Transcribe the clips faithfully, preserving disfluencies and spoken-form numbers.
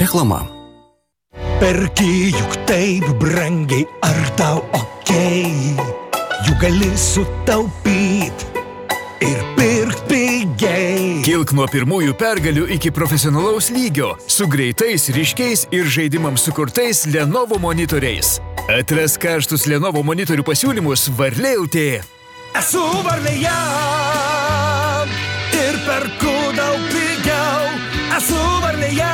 Reklama. Perki juk taip brangiai, ar tau okei? Juk gali sutaupyt ir pirkt pigiai. Kilk nuo pirmųjų pergalių iki profesionalaus lygio su greitais, ryškiais ir žaidimams sukurtais Lenovo monitoriais. Atras karštus Lenovo monitorių pasiūlymus Varlė L T. Esu Varlėje ir perku daug pigiau. Esu Varlėje.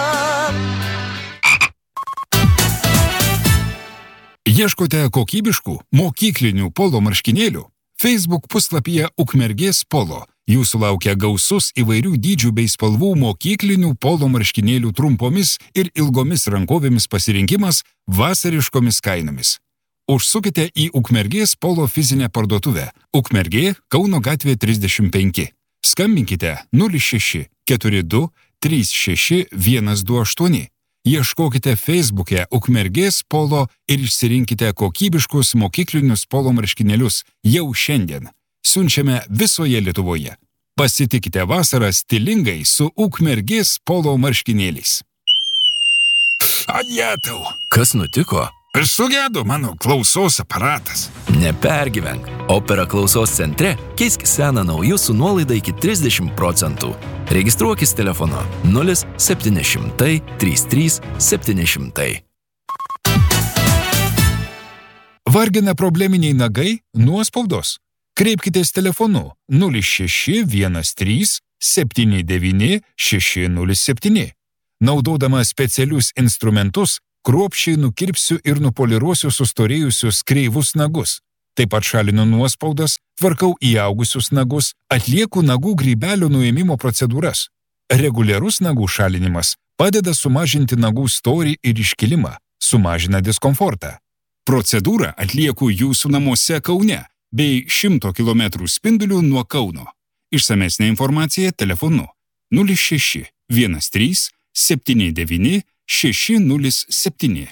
Ieškote kokybiškų mokyklinių polo marškinėlių? Facebook puslapyje Ukmergės polo jūsų laukia gausus įvairių dydžių bei spalvų mokyklinių polo marškinėlių trumpomis ir ilgomis rankovėmis pasirinkimas vasariškomis kainomis. Užsukite į Ukmergės polo fizinę parduotuvę. Ukmergė, Kauno gatvė trisdešimt penki. Skambinkite nulis šeši keturi du trys šeši vienas du aštuoni. Ieškokite Facebook'e Ukmergės polo ir išsirinkite kokybiškus mokyklinius polo marškinėlius jau šiandien. Siunčiame visoje Lietuvoje. Pasitikite vasarą stilingai su Ukmergės polo marškinėliais. Adjetau. Kas nutiko? Sugedo mano klausos aparatas. Nepergyvenk. Opera klausos centre keisk seną naujų su nuolaida iki trisdešimt procentų. Registruokis telefonu nulis septyni šimtai trys trys septyni šimtai. Vargina probleminiai nagai? Nuospaudos? Kreipkitės telefonu nulis šeši vienas trys septyni devyni šeši nulis septyni. Naudodama specialius instrumentus, kruopščiai nukirpsiu ir nupoliruosiu sustorėjusius kreivus nagus. Taip pat šalinu nuospaudas, tvarkau įaugusius nagus, atlieku nagų grybelio nuėmimo procedūras. Reguliarus nagų šalinimas padeda sumažinti nagų storį ir iškilimą, sumažina diskomfortą. Procedūrą atlieku jūsų namuose Kaune bei šimto kilometrų spindulių nuo Kauno. Išsamesnė informacija telefonu nulis šeši vienas trys septyni devyni šeši nulis septyni.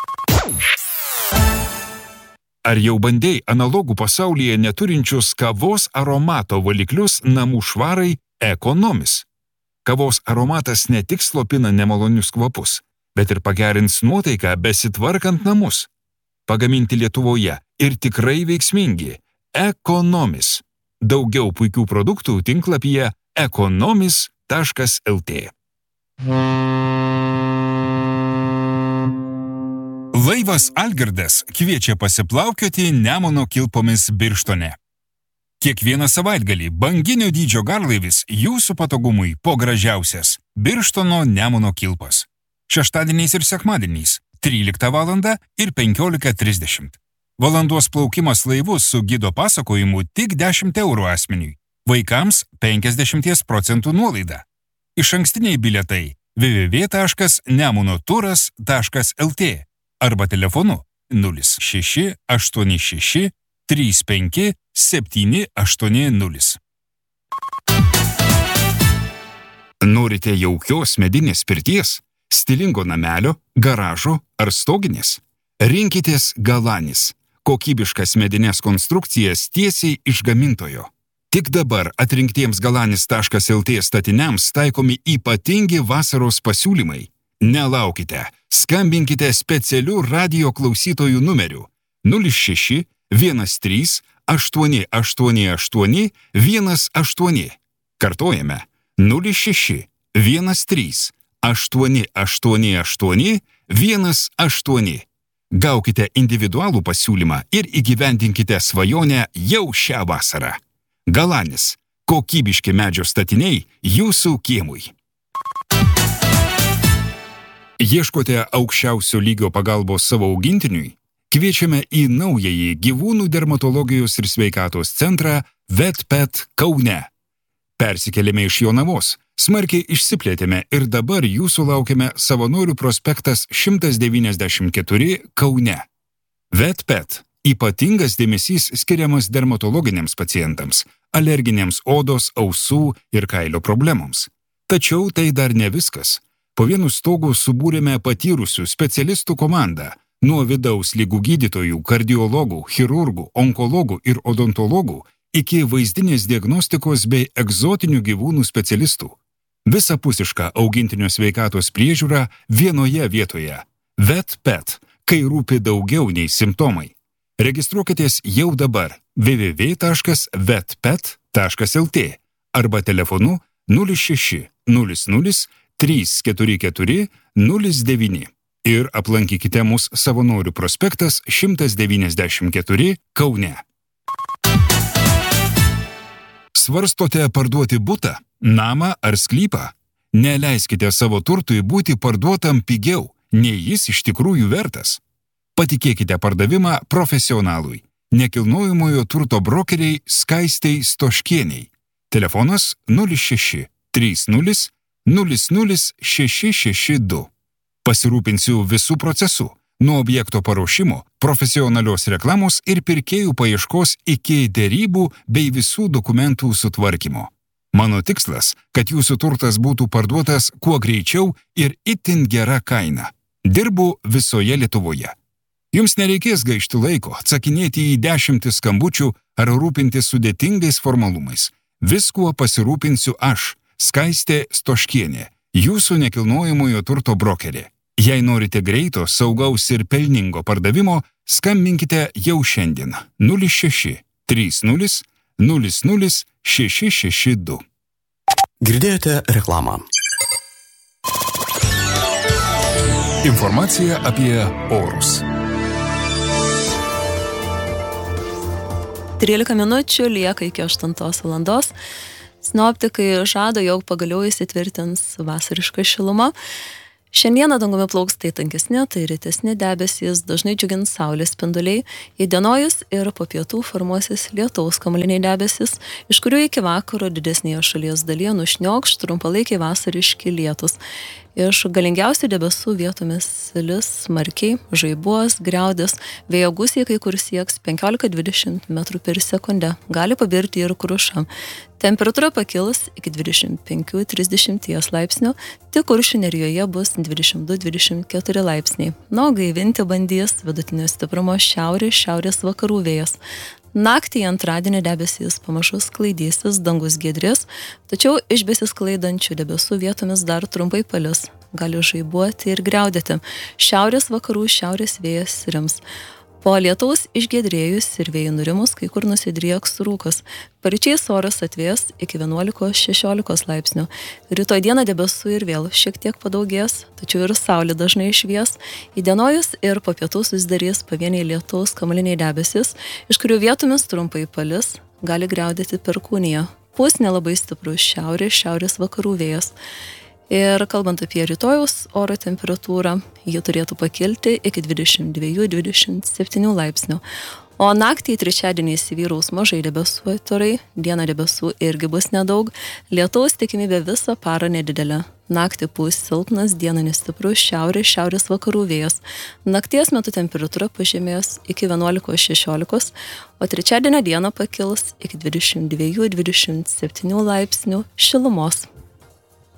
Ar jau bandei analogų pasaulyje neturinčius kavos aromato valiklius namų švarai Ekonomis? Kavos aromatas ne tik slopina nemalonius kvapus, bet ir pagerins nuotaiką besitvarkant namus. Pagaminti Lietuvoje ir tikrai veiksmingi. Ekonomis. Daugiau puikių produktų tinklapyje ekonomis taškas el tė. Laivas Algirdas kviečia pasiplaukioti Nemuno kilpomis Birštone. Kiekvieną savaitgalį banginio dydžio garlaivis jūsų patogumui po gražiausias Birštono Nemuno kilpas. Šeštadieniais ir sekmadieniais tryliktą valandą ir penkiolika trisdešimt. Valandos plaukimas laivu su gido pasakojimu tik dešimt eurų asmeniui. Vaikams penkiasdešimt procentų nuolaida. Išankstiniai bilietai w w w taškas nemunoturas taškas el tė arba telefonu nulis šeši aštuoni šeši trys penki septyni aštuoni nulis. Norite jaukios medinės pirties, stilingo namelio, garažo ar stoginės? Rinkitės Galanis, kokybiškas medinės konstrukcijas tiesiai iš gamintojo. Tik dabar atrinktiems galanis taškas el tė statiniams taikomi ypatingi vasaros pasiūlymai. Nelaukite, skambinkite specialiu radijo klausytojų numeriu nulis šeši vienas trys aštuoni aštuoni aštuoni vienas aštuoni. Kartojame nulis šeši vienas trys aštuoni aštuoni aštuoni vienas aštuoni. Gaukite individualų pasiūlymą ir įgyvendinkite svajonę jau šią vasarą. Galanis – kokybiški medžio statiniai jūsų kiemui. Ieškote aukščiausio lygio pagalbos savo augintiniui? Kviečiame į naująjį gyvūnų dermatologijos ir sveikatos centrą VetPet Kaune. Persikėlėme iš Jonavos, smarkiai išsiplėtėme ir dabar jūsų laukiame Savanorių prospektas šimtas devyniasdešimt keturi Kaune. VetPet – ypatingas dėmesys skiriamas dermatologiniams pacientams, alerginėms odos, ausų ir kailio problemoms. Tačiau tai dar ne viskas. Po vienu stogu subūrėme patyrusių specialistų komandą nuo vidaus ligų gydytojų, kardiologų, chirurgų, onkologų ir odontologų iki vaizdinės diagnostikos bei egzotinių gyvūnų specialistų. Visapusiška augintinio sveikatos priežiūra vienoje vietoje. VetPet, kai rūpi daugiau nei simptomai. Registruokitės jau dabar w w w taškas vetpet taškas l t arba telefonu nulis šeši nulis nulis trys keturi keturi nulis devyni ir aplankykite mus Savanorių prospektas šimtas devyniasdešimt keturi Kaune. Svarstote parduoti butą, namą ar sklypą? Neleiskite savo turtui būti parduotam pigiau, nei jis iš tikrųjų vertas. Patikėkite pardavimą profesionalui, nekilnojamojo turto brokeriai Skaistei Stoškieniai. Telefonas nulis šeši trys nulis nulis nulis šeši šeši du. Pasirūpinsiu visų procesų, nuo objekto paruošimo, profesionalios reklamos ir pirkėjų paieškos iki derybų bei visų dokumentų sutvarkymo. Mano tikslas, kad jūsų turtas būtų parduotas kuo greičiau ir itin gera kaina. Dirbu visoje Lietuvoje. Jums nereikės gaišti laiko, atsakinėti į dešimtis skambučių ar rūpintis sudėtingais formalumais. Viskuo pasirūpinsiu aš, Skaistė Stoškienė, jūsų nekilnojamojo turto brokerė. Jei norite greito, saugaus ir pelningo pardavimo, skambinkite jau šiandien nulis šeši trys nulis nulis nulis šeši šeši du. Girdėjote reklamą. Informacija apie orus. trylika minučių lieka iki aštuntos valandos. Sinoptikai žada, jog pagaliau įsitvirtins vasariška šiluma. Šiandieną dangumi plauks tai tankesni, tai rytesni debesys, dažnai džiugins saulės spinduliai, įdienojus ir po pietų formuosis lietaus kamuoliniai debesys, iš kurių iki vakaro didesnėje šalies dalyje nušniokš trumpalaikiai vasariški lietus. Iš galingiausių debesų vietomis lis smarkiai, žaibuos, griaudės, vėjo gūsiai kai kur sieks penkiolika dvidešimt metrų per sekundę, gali pabirti ir kruša. Temperatūra pakils iki dvidešimt penki trisdešimt laipsnių, tik Kuršių nerijoje bus dvidešimt du dvidešimt keturi laipsniai. Na, gaivinti bandys vidutinio stiprumo šiaurės, šiaurės vakarų vėjas. Naktį antradienį debesys pamažu sklaidysis, dangus giedrės, tačiau iš besisklaidančių debesų vietomis dar trumpai palis, gali žaibuoti ir griaudėti. Šiaurės vakarų šiaurės vėjas rims. Po lietaus išgiedrėjus ir vėjų nurimus, kai kur nusidrieks rūkas. Paryčiais oras atvės iki vienuolikos šešiolikos laipsnių. Rytoj dieną debesų ir vėl šiek tiek padaugės, tačiau ir saulė dažnai švies. Įdienojus ir po pietų susidarys pavieniai lietaus kamuoliniai debesys, iš kurių vietomis trumpai palis, gali griaudėti perkūnija. Pūs nelabai stiprus šiaurės, šiaurės vakarų vėjas. Ir kalbant apie rytojaus oro temperatūrą, ji turėtų pakilti iki dvidešimt du dvidešimt septyni laipsnių. O naktį trečiadienį įsivyraus mažai debesuoti orai, dieną debesų irgi bus nedaug, lietaus tikimybė visą parą nedidelė. Naktį pūs silpnas, dieną nestiprus šiaurės, šiaurės vakarų vėjas. Nakties metu temperatūra pažemės iki vienuolikos šešiolikos, o trečiadienio dieną pakils iki dvidešimt du dvidešimt septyni laipsnių šilumos.